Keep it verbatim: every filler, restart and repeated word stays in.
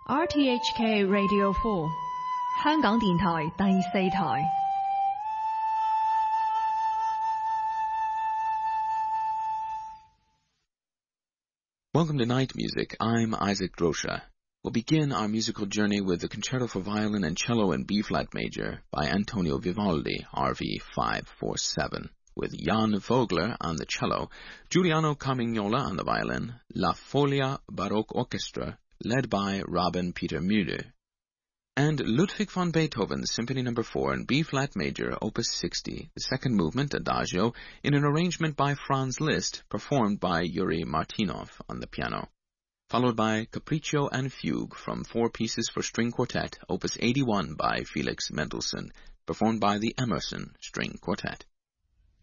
R T H K Radio four 香港電台第四台。 Welcome to Night Music. I'm Isaac Grosha. We'll begin our musical journey with the Concerto for Violin and Cello in B-flat major by Antonio Vivaldi, R V five forty-seven, with Jan Vogler on the cello, Giuliano Carmignola on the violin, La Folia Baroque Orchestra, led by Robin Peter Müller, and Ludwig van Beethoven's Symphony Number four in B-flat major, Opus sixty, the second movement, Adagio, in an arrangement by Franz Liszt, performed by Yuri Martynov on the piano, followed by Capriccio and Fugue from Four Pieces for String Quartet, Opus eighty-one by Felix Mendelssohn, performed by the Emerson String Quartet.